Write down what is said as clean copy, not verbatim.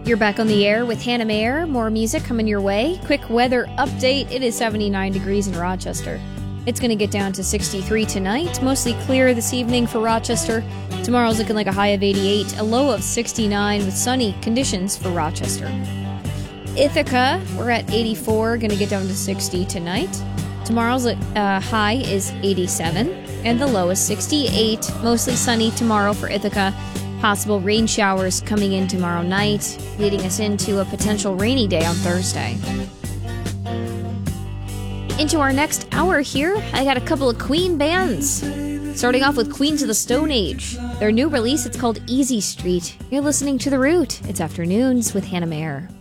You're back on the air with Hannah Mayer. More music coming your way. Quick weather update. It is 79 degrees in Rochester. It's going to get down to 63 tonight. Mostly clear this evening for Rochester. Tomorrow's looking like a high of 88, a low of 69 with sunny conditions for Rochester. Ithaca, we're at 84, going to get down to 60 tonight. Tomorrow's high is 87, and the low is 68. Mostly sunny tomorrow for Ithaca. Possible rain showers coming in tomorrow night, leading us into a potential rainy day on Thursday. Into our next hour here, I got a couple of Queen bands. Starting off with Queens of the Stone Age. Their new release, it's called Easy Street. You're listening to The Root. It's Afternoons with Hannah Mayer.